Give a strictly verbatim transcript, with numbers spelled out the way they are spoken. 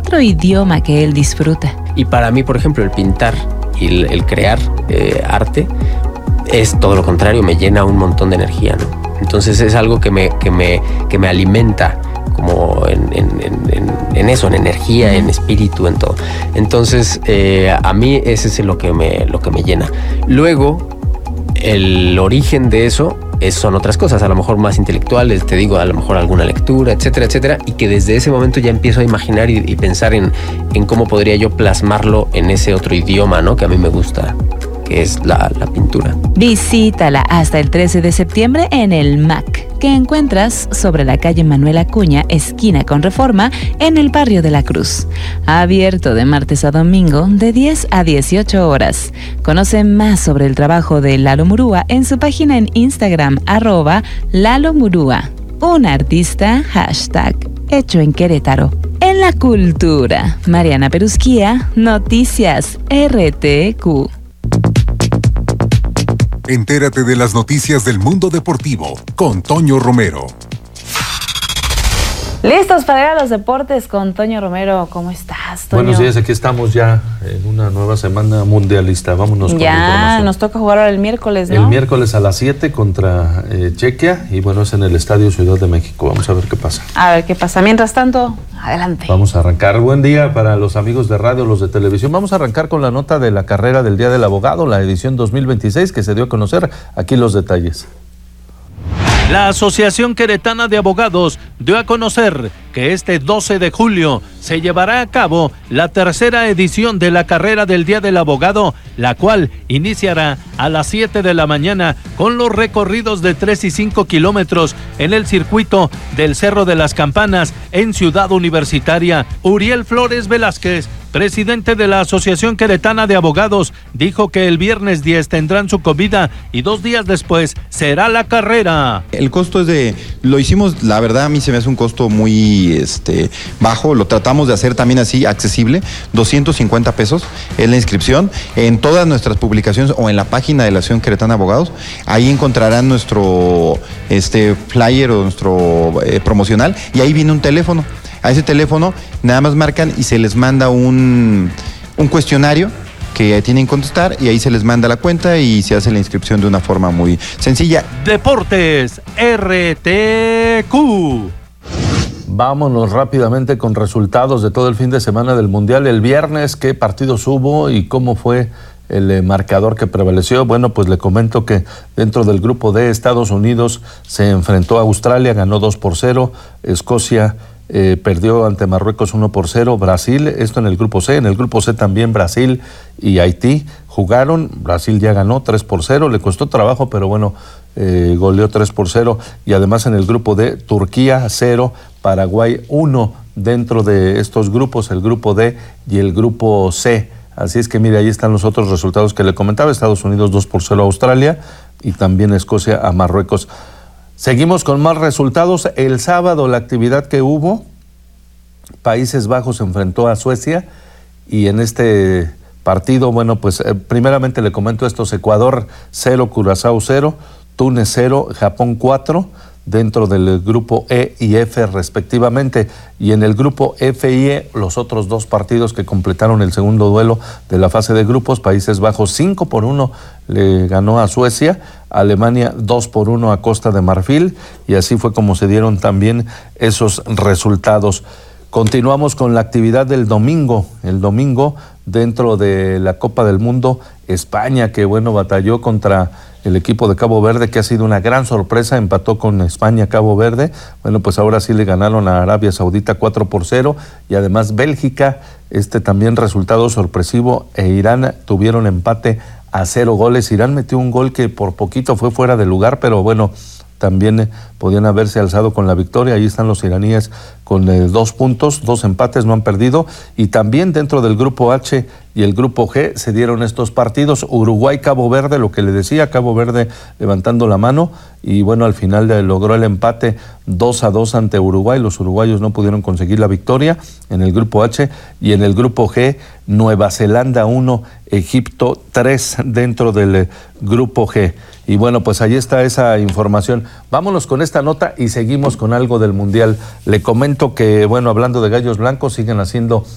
otro idioma que él disfruta. Y para mí, por ejemplo, el pintar y el, el crear eh, arte es todo lo contrario, me llena un montón de energía, ¿no? Entonces es algo que me, que me, que me alimenta como en, en, en, en eso, en energía, en espíritu, en todo. Entonces eh, a mí ese es lo que me, lo que me llena. Luego, el origen de eso es, son otras cosas, a lo mejor más intelectuales, te digo, a lo mejor alguna lectura, etcétera, etcétera, y que desde ese momento ya empiezo a imaginar y, y pensar en, en cómo podría yo plasmarlo en ese otro idioma, ¿no? Que a mí me gusta, que es la, la pintura. Visítala hasta el trece de septiembre en el M A C, que encuentras sobre la calle Manuel Acuña, esquina con Reforma, en el barrio de la Cruz. Abierto de martes a domingo, de diez a dieciocho horas. Conoce más sobre el trabajo de Lalo Murúa en su página en Instagram, arroba Lalo Murúa. Un artista, hashtag, hecho en Querétaro. En la cultura, Mariana Perusquía, Noticias R T Q. Entérate de las noticias del mundo deportivo con Toño Romero. Listos para ir a los deportes con Toño Romero. ¿Cómo estás, Toño? Buenos días, aquí estamos ya en una nueva semana mundialista. Vámonos con la información. Ya, nos toca jugar ahora el miércoles, ¿no? El miércoles a las siete contra eh, Chequia, y bueno, es en el Estadio Ciudad de México. Vamos a ver qué pasa. A ver qué pasa. Mientras tanto, adelante. Vamos a arrancar. Buen día para los amigos de radio, los de televisión. Vamos a arrancar con la nota de la carrera del Día del Abogado, la edición dos mil veintiséis, que se dio a conocer. Aquí los detalles. La Asociación Queretana de Abogados dio a conocer que este doce de julio se llevará a cabo la tercera edición de la carrera del Día del Abogado, la cual iniciará a las siete de la mañana con los recorridos de tres y cinco kilómetros en el circuito del Cerro de las Campanas en Ciudad Universitaria. Uriel Flores Velázquez, presidente de la Asociación Queretana de Abogados, dijo que el viernes diez tendrán su comida y dos días después será la carrera. El costo es de, lo hicimos, la verdad a mí se me hace un costo muy este, bajo, lo tratamos de hacer también así, accesible, doscientos cincuenta pesos es la inscripción. En todas nuestras publicaciones o en la página de la Asociación Queretana de Abogados, ahí encontrarán nuestro este, flyer o nuestro eh, promocional, y ahí viene un teléfono. A ese teléfono nada más marcan y se les manda un, un cuestionario que tienen que contestar, y ahí se les manda la cuenta y se hace la inscripción de una forma muy sencilla. Deportes R T Q. Vámonos rápidamente con resultados de todo el fin de semana del Mundial. El viernes, ¿qué partidos hubo y cómo fue el eh, marcador que prevaleció? Bueno, pues le comento que dentro del grupo D, Estados Unidos se enfrentó a Australia, ganó dos por cero, Escocia Eh, perdió ante Marruecos uno por cero, Brasil, esto en el grupo C, en el grupo C también Brasil y Haití jugaron, Brasil ya ganó tres por cero, le costó trabajo, pero bueno, eh, goleó tres por cero, y además en el grupo D, Turquía cero, Paraguay uno, dentro de estos grupos, el grupo D y el grupo C. Así es que mire, ahí están los otros resultados que le comentaba. Estados Unidos dos por cero a Australia, y también Escocia a Marruecos. Seguimos con más resultados. El sábado la actividad que hubo, Países Bajos se enfrentó a Suecia, y en este partido, bueno, pues eh, primeramente le comento estos: Ecuador cero, Curazao cero, Túnez cero, Japón cuatro, dentro del grupo E y F respectivamente, y en el grupo F y E los otros dos partidos que completaron el segundo duelo de la fase de grupos. Países Bajos cinco por uno le ganó a Suecia, Alemania dos por uno a Costa de Marfil, y así fue como se dieron también esos resultados. Continuamos con la actividad del domingo. El domingo, dentro de la Copa del Mundo, España, que bueno, batalló contra el equipo de Cabo Verde, que ha sido una gran sorpresa, empató con España Cabo Verde. Bueno, pues ahora sí le ganaron a Arabia Saudita cuatro por cero, y además Bélgica, este también resultado sorpresivo, e Irán tuvieron empate a cero goles. Irán metió un gol que por poquito fue fuera de lugar, pero bueno, también eh, podían haberse alzado con la victoria. Ahí están los iraníes con eh, dos puntos, dos empates, no han perdido. Y también dentro del grupo H y el grupo G se dieron estos partidos: Uruguay-Cabo Verde, lo que le decía, Cabo Verde levantando la mano, y bueno, al final eh, logró el empate dos a dos ante Uruguay. Los uruguayos no pudieron conseguir la victoria en el grupo H. Y en el grupo G, Nueva Zelanda uno, Egipto tres dentro del eh, grupo G. Y bueno, pues ahí está esa información. Vámonos con esta nota y seguimos con algo del Mundial. Le comento que, bueno, hablando de gallos blancos, siguen haciendo